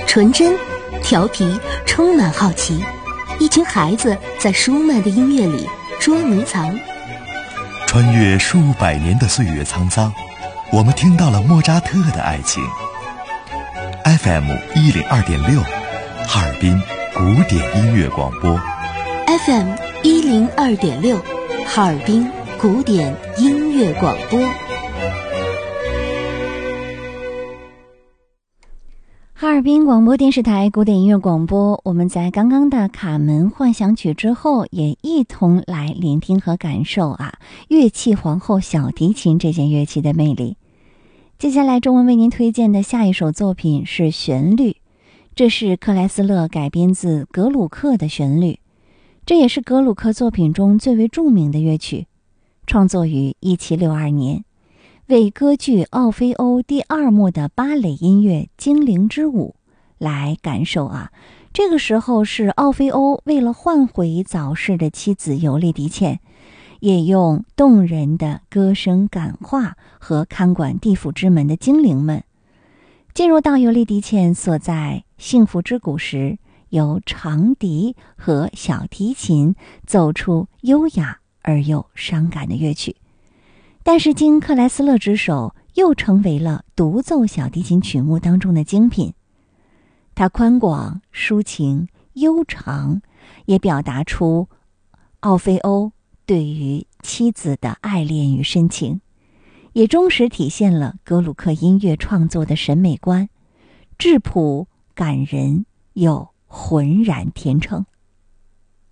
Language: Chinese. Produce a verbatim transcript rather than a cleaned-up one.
纯真、调皮，充满好奇。一群孩子在舒曼的音乐里捉迷藏。 穿越数百年的岁月沧桑，我们听到了莫扎特的爱情。F M 一零二点六，哈尔滨古典音乐广播。 F M 一零二点六，哈尔滨古典音乐广播。 哈尔滨广播电视台古典音乐广播，我们在刚刚的卡门幻想曲之后，也一同来聆听和感受啊乐器皇后小提琴这件乐器的魅力。接下来中文为您推荐的下一首作品是旋律，这是克莱斯勒改编自格鲁克的旋律，这也是格鲁克作品中最为著名的乐曲，创作于一七六二年，为歌剧《奥菲欧》第二幕的芭蕾音乐《精灵之舞》来感受啊。这个时候是奥菲欧为了唤回早逝的妻子尤利迪茜，也用动人的歌声感化和看管地府之门的精灵们。进入到尤利迪茜所在幸福之谷时，由长笛和小提琴奏出优雅而又伤感的乐曲。但是经克莱斯勒之手，又成为了独奏小提琴曲目当中的精品。它宽广、抒情、悠长，也表达出奥菲欧对于妻子的爱恋与深情，也忠实体现了格鲁克音乐创作的审美观，质朴、感人又浑然天成。